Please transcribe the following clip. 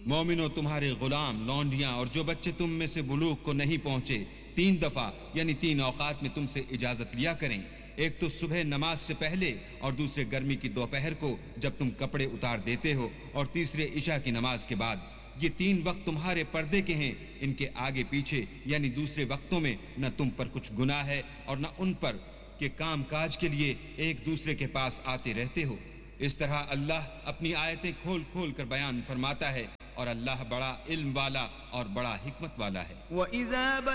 मोमिनो, तुम्हारे गुलाम, लौंडियां और जो बच्चे तुम में से बुलूग को नहीं पहुंचे 3 दफा यानी 3 औकात में तुमसे इजाजत लिया करें। एक तो सुबह नमाज से पहले और दूसरे गर्मी की दोपहर को जब तुम कपड़े उतार देते हो और तीसरे इशा की नमाज के बाद। ये 3 वक्त तुम्हारे पर्दे के हैं। इनके आगे पीछे यानी दूसरे वक्तों में न तुम पर कुछ गुनाह है और न उन पर कि काम काज के लिए एक दूसरे के पास आते रहते हो। इस तरह अल्लाह अपनी आयतें खोल खोल कर बयान फरमाता है और अल्लाह बड़ा इल्म वाला और बड़ा हिकमत वाला है।